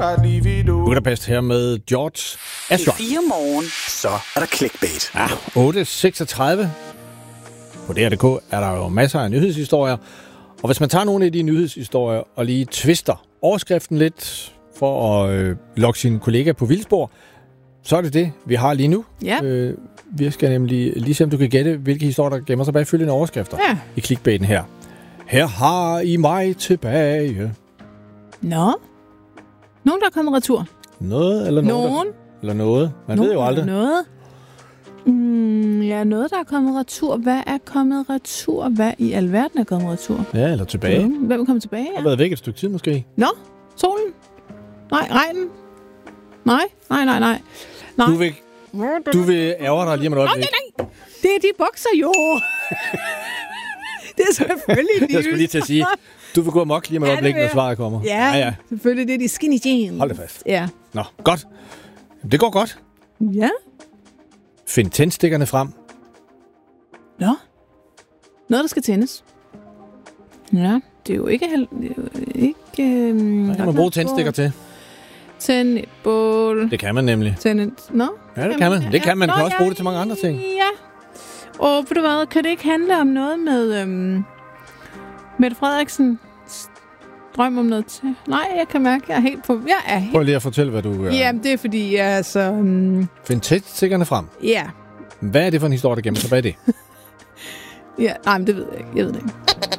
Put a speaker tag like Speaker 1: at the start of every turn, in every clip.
Speaker 1: Budapest her med George Ezra.
Speaker 2: 4 morgen, så er der clickbait.
Speaker 1: Ja, 8.36. På DR.dk er der jo masser af nyhedshistorier. Og hvis man tager nogle af de nyhedshistorier og lige twister overskriften lidt for at lokke sin kollega på vildspor, så er det, vi har lige nu.
Speaker 3: Ja.
Speaker 1: Vi skal nemlig lige se, om du kan gætte, hvilke historier, der gemmer sig bag følgende overskrifter i clickbaiten her. Her har I mig tilbage.
Speaker 3: Nå. Nogen, der er kommet retur.
Speaker 1: Noget eller noget?
Speaker 3: Nogen.
Speaker 1: Eller noget. Man ved jo aldrig.
Speaker 3: Noget. Noget, der er kommet retur. Hvad er kommet retur? Hvad i alverden er kommet retur?
Speaker 1: Ja, eller tilbage.
Speaker 3: Hvem er kommet tilbage? Ja.
Speaker 1: Har været væk et stykke tid måske.
Speaker 3: Nå, solen? Nej, regnen? Nej.
Speaker 1: Du vil ærge dig lige om et øjeblik.
Speaker 3: Nej. Det er de bukser jo. Det er selvfølgelig de.
Speaker 1: Jeg skulle lige til at sige, du vil gå amok lige om et øjeblik, når svaret kommer.
Speaker 3: Ja, selvfølgelig. Det er de skinny jeans.
Speaker 1: Hold det fast.
Speaker 3: Ja.
Speaker 1: Nå, godt. Det går godt.
Speaker 3: Ja.
Speaker 1: Find tændstikkerne frem.
Speaker 3: Nå. Noget, der skal tændes. Ja, det er jo ikke...
Speaker 1: Hvad kan man bruge tændstikker til?
Speaker 3: Tænd et bål.
Speaker 1: Det kan man nemlig.
Speaker 3: Tænd et... Nå?
Speaker 1: Ja, det kan man. Det kan man. Man kan også bruge det til mange andre ting.
Speaker 3: Ja. Og ved du hvad, kan det ikke handle om noget med Mette Frederiksen drøm om noget til? Nej, jeg kan mærke, jeg er helt på...
Speaker 1: Prøv lige at fortælle, hvad du...
Speaker 3: Jamen, det er fordi, jeg er så...
Speaker 1: Find tændstikkerne frem.
Speaker 3: Ja.
Speaker 1: Hvad er det for en historie, der gemmer sig bag det?
Speaker 3: Ja, nej, men det ved jeg ikke. Jeg ved det ikke.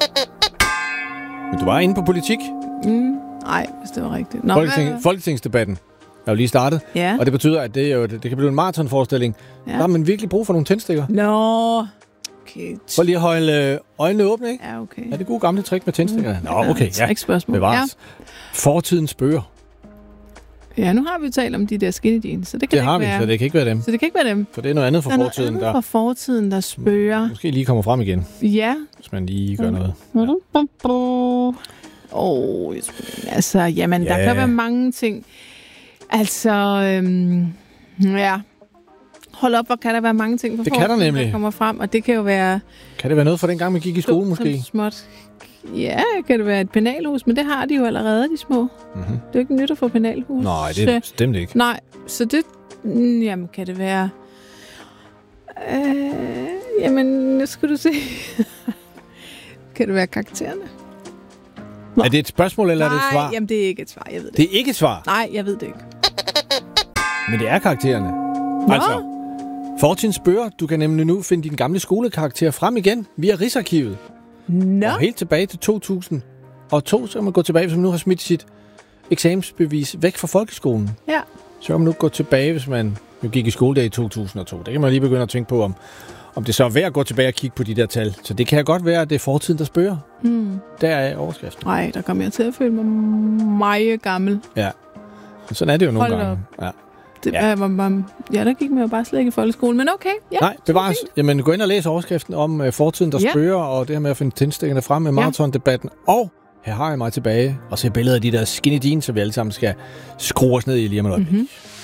Speaker 1: Men du var inde på politik?
Speaker 3: Nej, hvis det var rigtigt. Nå,
Speaker 1: Folketingsdebatten er jo lige startet, og det betyder, at det kan blive en maratonforestilling. Ja. Der har man virkelig brug for nogle tændstikker.
Speaker 3: Nå, okay.
Speaker 1: For lige at holde øjnene åbne, ikke?
Speaker 3: Ja, okay.
Speaker 1: Ja, det gode gamle trick med tændstikker. Nå, okay, ja.
Speaker 3: Ikke spørgsmål.
Speaker 1: Bevares. Ja. Fortidens spøger.
Speaker 3: Ja, nu har vi jo talt om de der skinny jeans, så det kan ikke være.
Speaker 1: Så det kan ikke være dem.
Speaker 3: Så det kan ikke være dem.
Speaker 1: For det er noget andet fra fortiden,
Speaker 3: der... fra fortiden, der spøger.
Speaker 1: Måske lige kommer frem igen.
Speaker 3: Ja.
Speaker 1: Hvis man lige gør noget.
Speaker 3: Ja. Jamen, der kan være mange ting. Hold op, hvor kan der være mange ting fra fortiden, der kommer frem, og det kan jo være...
Speaker 1: Kan det være noget fra dengang, man gik i skole, måske?
Speaker 3: Småt. Ja, kan det være et penalhus, men det har de jo allerede, de små. Det er jo ikke nyt at få penalhus.
Speaker 1: Nej, det er bestemt ikke.
Speaker 3: Nej, så det... Jamen, kan det være... nu skal du se. Kan det være karaktererne?
Speaker 1: Er det et spørgsmål, eller er det et svar?
Speaker 3: Nej, jamen det er ikke et svar, jeg ved det.
Speaker 1: Det er ikke et svar?
Speaker 3: Nej, jeg ved det ikke.
Speaker 1: Men det er karaktererne.
Speaker 3: Nå.
Speaker 1: Altså, fortidens spøger, du kan nemlig nu finde din gamle skolekarakter frem igen via Rigsarkivet.
Speaker 3: Nå.
Speaker 1: Og helt tilbage til 2002, så kan man gå tilbage, hvis man nu har smidt sit eksamensbevis væk fra folkeskolen.
Speaker 3: Ja.
Speaker 1: Så kan man nu gå tilbage, hvis man jo gik i skole der i 2002. Det kan man lige begynde at tænke på, om det så er værd at gå tilbage og kigge på de der tal. Så det kan godt være, at det er fortiden, der spøger. Der er overskriften.
Speaker 3: Nej, der kommer jeg til at føle mig meget gammel.
Speaker 1: Ja, men sådan er det jo nogle gange. Ja.
Speaker 3: Der gik man jo bare slet ikke i folkeskolen, men okay. Ja,
Speaker 1: nej, bevares. Jamen, gå ind og læs overskriften om fortiden, der spøger, og det her med at finde tændstikkerne frem med maratondebatten. Og her har jeg mig tilbage og se billeder af de der skinny jeans, så vi alle sammen skal skrue os ned i lige om et øjeblik.